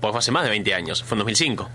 porque fue hace más de 20 años, fue en 2005.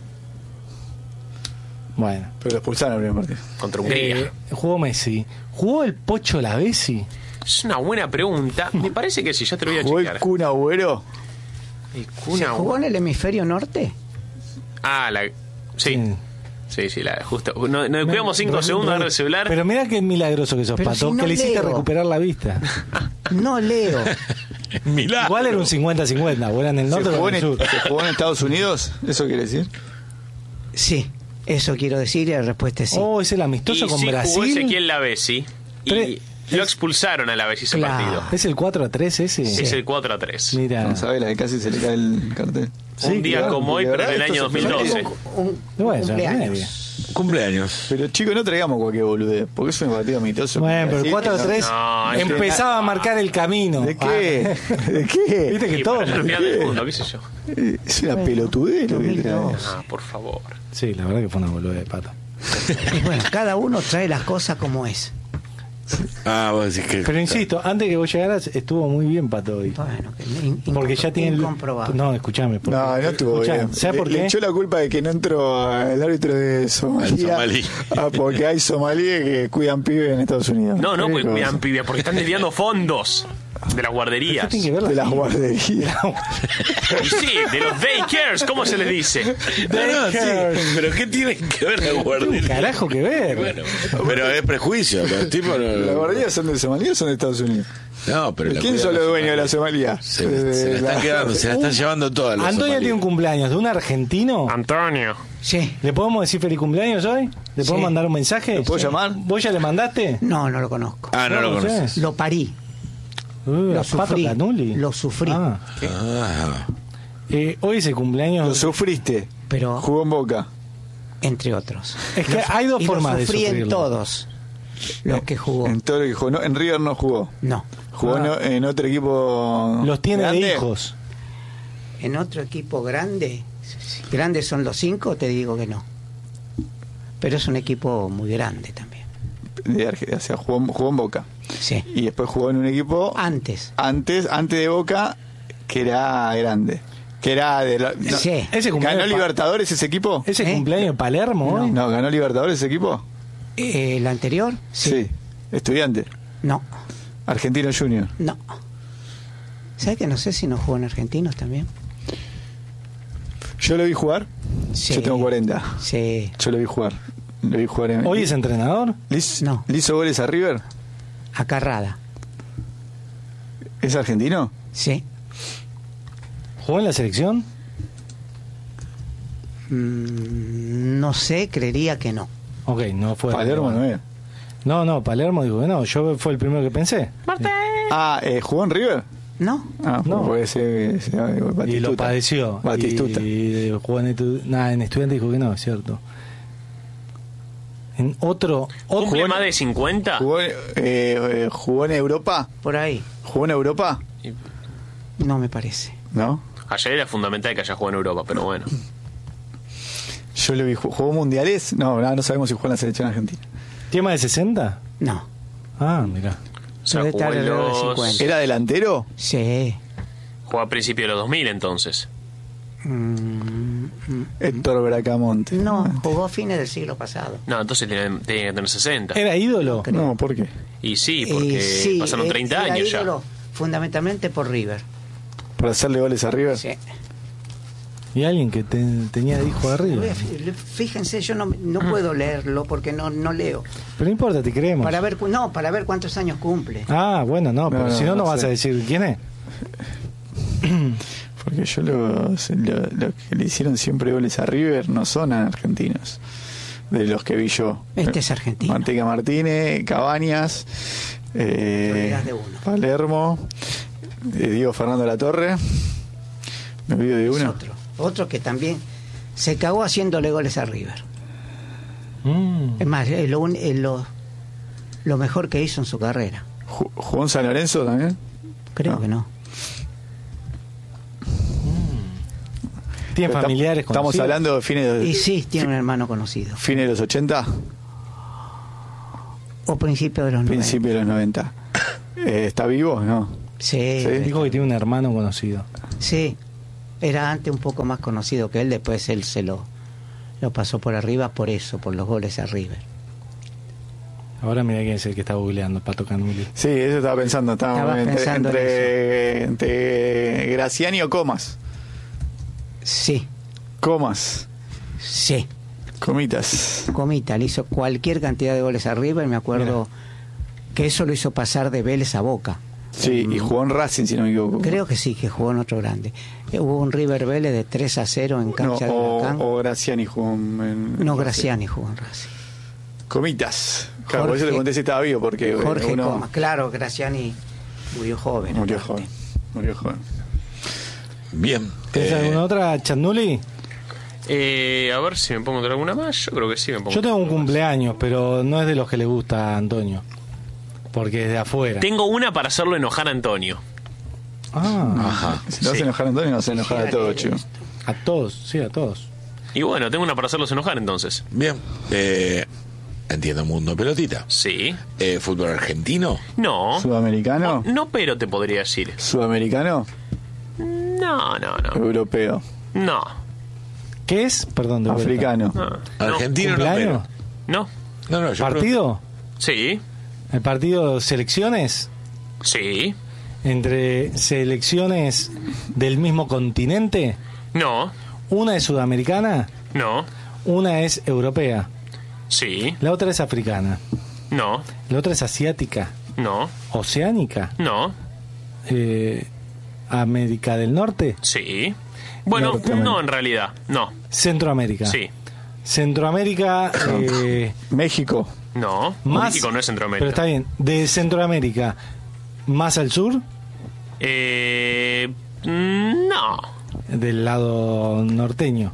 Bueno. Pero lo expulsaron el primer partido. Contra Hungría. Jugó Messi. ¿Jugó el Pocho Lavezzi? Es una buena pregunta. Me parece que sí, ya te lo voy a ¿Jugó el chequear. Kun Agüero? El ¿Se Kun Agüero. jugó en el hemisferio norte? Ah, sí. Sí. Sí, justo. Nos cuidamos 5 segundos a agarrar el celular. Pero mirá qué milagroso que sos, Pero Pato, si no que le hiciste leo. recuperar la vista. No leo. Milagro. Igual era un 50-50, o era en el norte o en el sur. ¿Se jugó en Estados Unidos? ¿Eso quiere decir? Sí, eso quiero decir y la respuesta es sí. Oh, es el amistoso Y con sí Brasil. jugó Ezequiel Lavezzi. Y Tre- lo expulsaron a Lavezzi ese Claro. partido. ¿Es el 4-3 ese? Es el 4-3. Mira. No sabés, la de casi se le cae el cartel. Un día claro, como hoy, de pero verdad, en el año esto se- 2012. Bueno, ya, media. Cumpleaños. Pero chicos, no traigamos cualquier boludez, porque es un partido amistoso. Bueno, pero el 4-3 No, empezaba a marcar el camino. ¿De qué? ¿De qué? Viste que Y todo. para el final del mundo, qué sé yo. Es una pelotudez lo que trae. 2002. Ah, por favor. Sí, la verdad que fue una boluda de Pato. Y bueno, cada uno trae las cosas como es. Ah, vos decís que. Pero insisto, antes que vos llegaras estuvo muy bien Pato hoy. Bueno, Porque ya tiene incomprobable. No, escúchame. porque- No, no estuvo escuchá, bien. ¿sabes por Le qué? echó la culpa de que no entró el árbitro de Somalia. somalí. Porque hay somalíes que cuidan pibes en Estados Unidos. No, ¿Qué porque cosa? cuidan pibes, porque están desviando fondos de las guarderías. ¿Qué tiene que ver la De las FIFA? guarderías. Y sí, de los daycares, ¿cómo se les dice? No, sí. Pero ¿qué tiene que ver la guardería? Carajo que ver. Bueno, pero es prejuicio. Los tipos no. ¿Las guarderías son de Somalia o son de Estados Unidos? No, pero la ¿Quién son los dueños de la Somalia? Se la están quedando, se la están llevando todas las. Antonio tiene un cumpleaños de un argentino. Antonio. Sí. ¿Le podemos decir feliz cumpleaños hoy? ¿Le podemos Sí. mandar un mensaje? ¿Lo puedo Sí. llamar? ¿Vos ya le mandaste? No, no lo conozco. Ah, no lo conoces. conoces. Lo parí. Lo Lo sufrí. Lo sufrí. Ah, Hoy es el cumpleaños. Lo sufriste. Pero, Jugó en Boca. entre otros. Es que hay dos Y formas lo de sufrí en sufrirlo. todos los que jugó. En todo lo que jugó. No, en River no jugó. No. Jugó en otro equipo. Los tiene grande. de hijos. En otro equipo grande, si grandes son los 5, te digo que no. Pero es un equipo muy grande también. O sea, jugó en Boca. Sí. Y después jugó en un equipo Antes. antes de Boca que era grande. Que era de la, no, Sí. Ese ¿Ganó cumpleaños Libertadores ese equipo? ¿Ese ¿Eh? cumpleaños de Palermo hoy? No, ¿ganó Libertadores ese equipo? ¿El anterior? Sí. Estudiante. No. Argentino Junior. No. ¿Sabes que no sé si no jugó en Argentinos también? Yo lo vi jugar. Sí. Yo tengo 40. Sí. Yo lo vi jugar. Lo vi jugar en. ¿Hoy es entrenador? No. ¿Le hizo goles a River? A Carrada. ¿Es argentino? Sí. ¿Jugó en la selección? No sé, creería que no. Ok, no fue. Palermo no es. No, Palermo dijo que no. Yo fue el primero que pensé. Ah, ¿jugó en River? ¿No? Ah, No. puede ser Batistuta. Y lo padeció. Batistuta. Y jugó en, en estudiante dijo que no, es cierto. En otro. ¿Cumple más de 50? ¿Jugó en Europa? Por ahí. ¿Jugó en Europa? No me parece. ¿No? Ayer era fundamental que haya jugado en Europa, pero bueno. Yo lo vi. ¿Jugó mundiales? No sabemos si jugó en la selección argentina. ¿Tiene más de 60? No. Ah, mirá. O sea, Debe jugó estar en alrededor de los... 50. ¿Era delantero? Sí. Jugó a principios de los 2000 entonces. Héctor Bracamonte. No, jugó a fines del siglo pasado. No, entonces tenía que tener 60. ¿Era ídolo? No, ¿por qué? Y sí, porque Sí, pasaron 30 era años ya. ídolo fundamentalmente por River. ¿Para hacerle goles a River? Sí. Y alguien que tenía de hijo de arriba. Fíjense, yo no puedo leerlo porque no leo. Pero no importa, te creemos. Para ver cuántos años cumple. Ah, bueno, no, pero No, si no, no no vas sé. a decir quién es. Porque yo los que le hicieron siempre goles a River no son argentinos. De los que vi yo. Este es argentino. Manteca Martínez, Cabañas, olvidás de uno. Palermo, Diego Fernando Latorre. Me olvido de Es uno. otro que también se cagó haciéndole goles a River. Mm. Es más, es lo mejor que hizo en su carrera. ¿Jugó en San Lorenzo también? Creo No. que no. ¿Tiene Pero familiares Estamos conocidos? hablando de Y sí, tiene un hermano conocido. fines de los 80, O principios de los 90. principios de los 90. ¿Está vivo? No. Sí, Sí. Dijo que tiene un hermano conocido. sí. era antes un poco más conocido que él, después él se lo pasó por arriba por eso, por los goles a River. Ahora mira quién es el que está googleando, Pato Canuli. Sí, eso estaba pensando. Estaba pensando entre Graciani o Comas. Sí, Comas. sí. Comitas. Comita, le hizo cualquier cantidad de goles a River, me acuerdo que eso lo hizo pasar de Vélez a Boca. Sí, y jugó en Racing, si no me equivoco. Creo que sí, que jugó en otro grande. Hubo un River Vélez de 3-0 en cancha de Huracán. o Graciani jugó en... No, Graciani jugó en Racing. Comitas. Claro, por eso Jorge- le conté si estaba vivo, porque Jorge uno Comas, claro, Graciani murió joven. murió aparte. joven. Murió joven. Bien. ¿Tienes alguna otra, Chanduli? A ver si me pongo otra alguna más. Yo creo que sí me pongo. Yo tengo un cumpleaños, pero no es de los que le gusta a Antonio. Porque es de afuera. Tengo una para hacerlo enojar a Antonio. Ah, Si lo hace enojar a Antonio, no hace enojar a todos, chicos. a todos, sí, a todos. Y bueno, tengo una para hacerlos enojar entonces. Bien. Entiendo mundo pelotita. Sí. ¿Fútbol argentino? No. ¿Sudamericano? No, pero te podría decir. ¿Sudamericano? No. ¿Europeo? No. ¿Qué es? Perdón, de vuelta. ¿Africano? No. Argentino no, ¿Cumpleaños? No. pero. No, yo ¿Partido? Sí. ¿El partido selecciones? Sí. ¿Entre selecciones del mismo continente? No. Una es sudamericana, No. una es europea, Sí. la otra es africana, No. la otra es asiática, No. oceánica, No. América del Norte, Sí. Bueno, Norteamérica. no en realidad. No. Centroamérica. Sí. Centroamérica, ¿México? No. más... México no es Pero Centroamérica. está bien, de Centroamérica, más al sur, No. del lado norteño.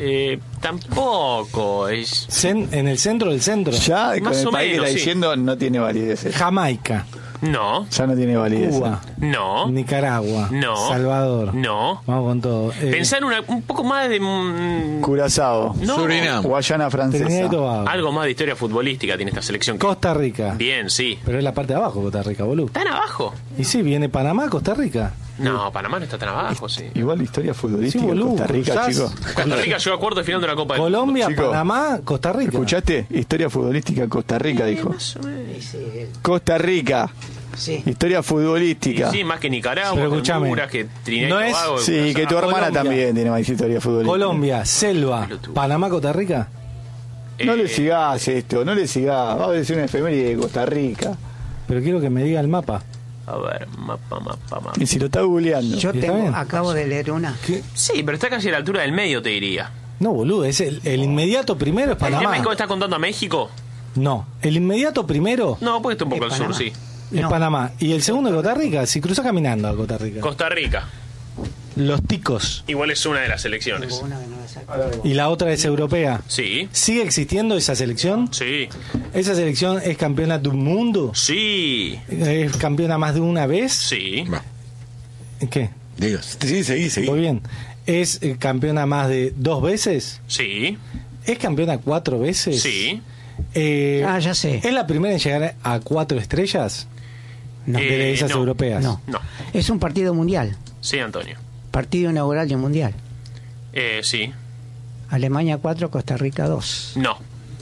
Tampoco. Es... En el centro del centro. Ya con Más el o país que menos, está sí. diciendo no tiene validez. Jamaica, No. Ya no tiene validez. Cuba, No. Nicaragua, No. Salvador. No. Vamos con todo. Pensá en un poco más de... Curazao. No. Surinam. Guayana Trinidad y Francesa. Tobago. Algo más de historia futbolística tiene esta selección. Costa Rica. Bien, sí. Pero es la parte de abajo, Costa Rica, boludo. ¿Están abajo? Y sí, viene Panamá, Costa Rica. No, Panamá no está tan abajo, sí. Igual historia futbolística. Sí, boludo, Costa Rica, cruzás. chicos. Costa Rica llegó a cuarto de final de una Copa del Mundo. Colombia, Chico. Panamá, Costa Rica. ¿Escuchaste? Historia futbolística Costa Rica, dijo. Más o menos. Sí, Costa Rica. sí. Historia futbolística. Sí, más que Nicaragua, Pero que escuchame, Honduras, que Trinidad no y es- Tobago. Sí, que tu hermana Colombia. también tiene más historia futbolística. Colombia, Selva, Panamá, Costa Rica. No le sigas esto, no le sigas. Va a decir una efeméride de Costa Rica. Pero quiero que me diga el mapa. A ver, mapa. Y si lo está googleando. Yo ¿Está bien? acabo de leer una. Sí, pero está casi a la altura del medio, te diría. No, boludo, es el inmediato primero es ¿El Panamá. México está contando a México? No, el inmediato primero No, porque está un poco Es al sur, Panamá. sí. es No. Panamá. Y el segundo es Costa Rica. Si cruzas caminando a Costa Rica. Costa Rica. Los ticos. Igual es una de las selecciones. Hubo una que no la saco. Y la otra es europea. Sí, ¿Sigue existiendo esa selección? sí, ¿Esa selección es campeona del mundo? sí, ¿Es campeona más de una vez? sí. Va, ¿Qué? digo, sí, seguí. Muy bien. ¿Es campeona más de 2 veces? Sí, ¿Es campeona 4 veces? sí. Ya sé. ¿Es la primera en llegar a 4 estrellas? No. De esas no. europeas. No. No. Es un partido mundial. Sí, Antonio. Partido inaugural de un mundial. Sí. Alemania 4, Costa Rica 2. No.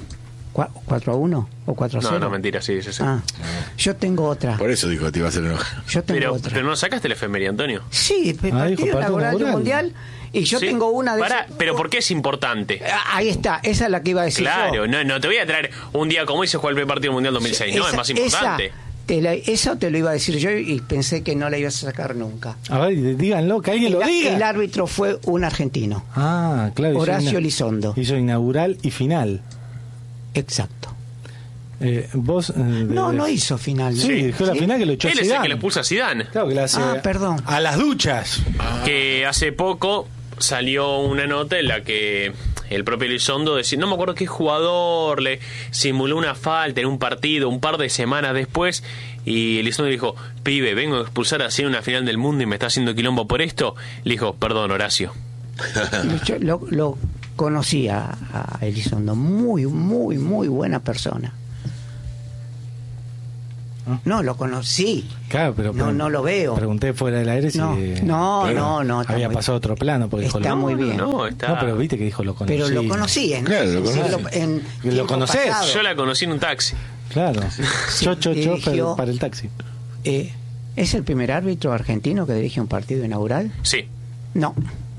4-1 o 4-0. No, mentira, sí. Ah, yo tengo otra. Por eso dijo que te iba a hacer enojar. Yo tengo Pero, otra. pero no sacaste la efeméride, Antonio. Sí, dijo partido partido inaugural de un inaugural. mundial. Y yo Sí. tengo una de Pará, esas- pero ¿por qué es importante? Ahí está, esa es la que iba a decir Claro, yo. no te voy a traer un día como ese jugar el primer partido del Mundial 2006, no, es más importante. Eso te lo iba a decir yo y pensé que no la ibas a sacar nunca. A ver, díganlo, que alguien lo diga. El árbitro fue un argentino. Ah, claro. hizo Horacio ina- Elizondo. Hizo inaugural y final. Exacto. Vos... No hizo final. Sí, dijo la final que lo echó Él es el Zidane. que le expulsa a Zidane. Claro que le hace... perdón. A las duchas. Que hace poco salió una nota en la que el propio Elizondo decía, no me acuerdo qué jugador le simuló una falta en un partido un par de semanas después, y Elizondo dijo, pibe, vengo a expulsar así en una final del mundo y me está haciendo quilombo por esto. Le dijo, perdón, Horacio. Yo lo conocí a Elizondo. Muy, muy, muy buena persona. No, lo conocí. Claro, pero no lo veo. Pregunté fuera del aire si No. había pasado a otro plano. Porque Está dijo, muy bien. No, está... No, pero viste que dijo lo conocí. Pero lo conocí, ¿eh? Claro, lo conocí. ¿Lo tiempo conocés? pasado. Yo la conocí en un taxi. Claro. Sí, Cho, dirigió- para el taxi. ¿Es el primer árbitro argentino que dirige un partido inaugural? Sí. No.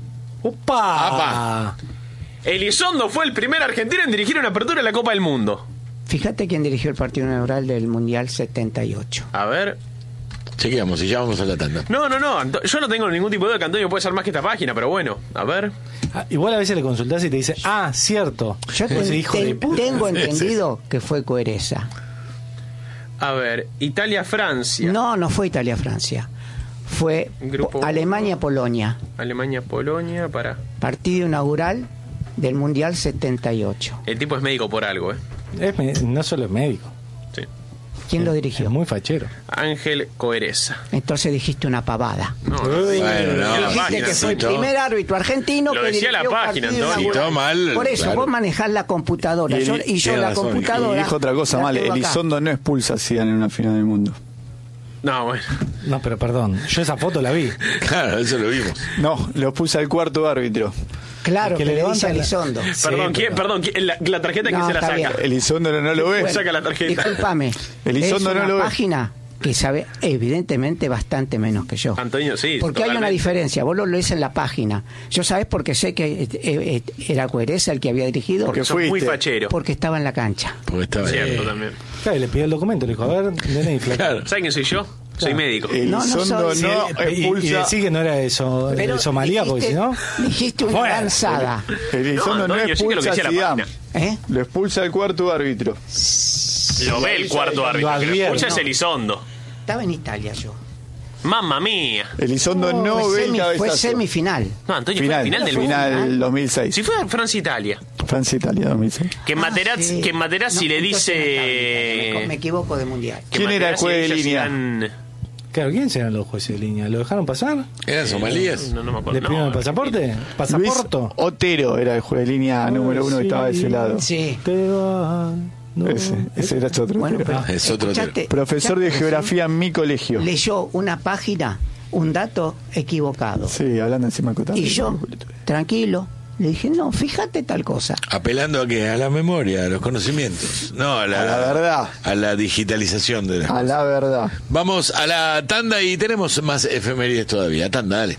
¡Opa! Elizondo fue el primer argentino en dirigir una apertura en la Copa del Mundo. Fíjate quién dirigió el partido inaugural del Mundial 78. A ver. Chequeamos y ya vamos a la tanda. No. Yo no tengo ningún tipo de duda que Antonio puede ser más que esta página, pero bueno. A ver. Igual a veces le consultás y te dice, cierto. Yo Ese hijo de puta. tengo entendido que fue Coereza. A ver. Italia-Francia. No fue Italia-Francia. Fue Grupo Alemania-Polonia. Alemania-Polonia, para. Partido inaugural del Mundial 78. El tipo es médico por algo, ¿eh? No solo es médico. Sí. ¿Quién lo Es dirigió? muy fachero. Ángel Coereza. Entonces dijiste una pavada. No, Bueno, no. la Dijiste página, que fue el citó. primer árbitro argentino Lo que decía dirigió la un página, partido Antonio. Citó inaugural. mal, Por eso, claro. vos manejás la computadora. Y Yo tiene la razón. computadora. Y dijo otra cosa la mal. tengo acá. Elizondo no expulsa a Zidane en una final del mundo. No, bueno. No, pero perdón. Yo esa foto la vi. Claro, eso lo vimos. No, lo expulsa el cuarto árbitro. Claro, Que que le le levanta dice a la- Elizondo. Sí, Perdón, pero- ¿quién? La tarjeta que No, se la está saca. bien. Elizondo no lo ve. Bueno, Saca la tarjeta. Discúlpame. Elizondo es no una lo ve. página que sabe evidentemente bastante menos que yo. Antonio, sí. Porque hay una totalmente. diferencia, vos lo lees en la página. Yo sabés porque sé que era Coereza el que había dirigido, Porque Sos muy fuiste. fachero. porque estaba en la cancha. Porque estaba Cierto también. Claro, y le pidió el documento. Le dijo, a ver, nene, Claro. ¿Sabes quién soy yo? Soy médico. Elizondo soy- no y expulsa. decir que no era eso, de Somalia, porque si no... dijiste una Fuera. lanzada. Elizondo No, no Antonio, sí que lo que expulsa a decía la Zidane. página. ¿Eh? Lo expulsa el cuarto árbitro. Lo ve el cuarto Lo árbitro. Que lo advierte. escucha es Elizondo. Estaba en Italia yo. Mamma mía. Elizondo no fue, ve el fue cabezazo. semifinal. No, Antonio, fue Final, el final del final mundo. 2006. Si fue Francia-Italia. Francia-Italia 2006. Que Materazzi, sí. que Materazzi No, le entonces no estaba en Italia, dice... me equivoco de mundial. que ¿Quién era el Materazzi juez de le dice a línea? Zidane- Claro, ¿quiénes eran los jueces de línea? ¿Lo dejaron pasar? ¿Eran somalíes? No me acuerdo. ¿Le pidieron el No, pasaporte? Luis ¿Pasaporto? Otero era el juez de línea número uno que estaba de ese lado. Sí. Te van, no. Ese era otro. Bueno, Otero. pero Es otro escuchaste, Profesor de escuchaste, geografía en mi colegio. leyó una página, un dato equivocado. Sí, hablando encima de Cotán. Y yo, tranquilo, le dije, no, fíjate tal cosa. Apelando a qué? A la memoria, a los conocimientos. No, a la verdad. A la digitalización de las A la verdad. Vamos a la tanda y tenemos más efemérides todavía. Tanda, dale.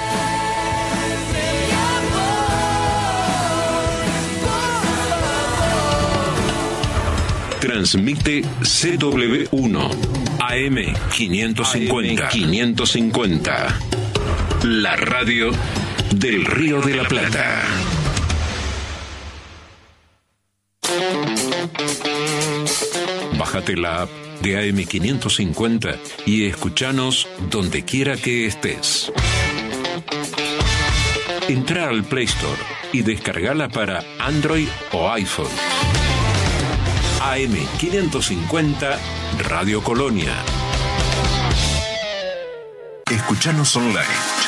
Transmite CW1 AM 550. La radio del Río de la Plata. Bájate la app de AM 550 y escuchanos donde quiera que estés. Entra al Play Store y descargala para Android o iPhone. AM 550 Radio Colonia. Escuchanos online.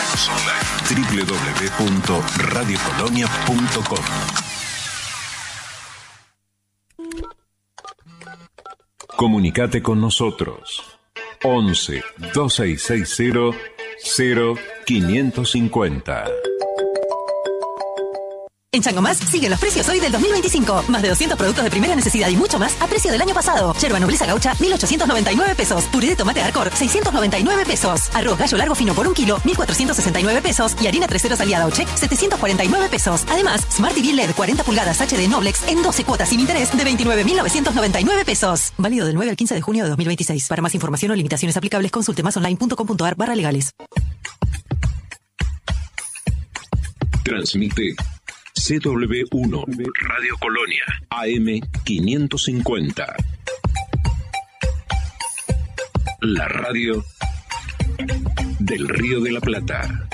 www.radiocolonia.com. Comunicate con nosotros. 11 2660 0550. En Changomás siguen los precios hoy del 2025. Más de 200 productos de primera necesidad y mucho más a precio del año pasado. Yerba nobleza gaucha, 1.899 pesos. Puré de tomate Arcor, 699 pesos. Arroz gallo largo fino por 1 kilo, 1.469 pesos. Y harina 3 ceros aliada Ochek, 749 pesos. Además, Smart TV LED 40 pulgadas HD Noblex en 12 cuotas sin interés de 29.999 pesos. Válido del 9 al 15 de junio de 2026. Para más información o limitaciones aplicables, consulte masonline.com.ar/legales. Transmite CW1 Radio Colonia AM 550. La radio del Río de la Plata.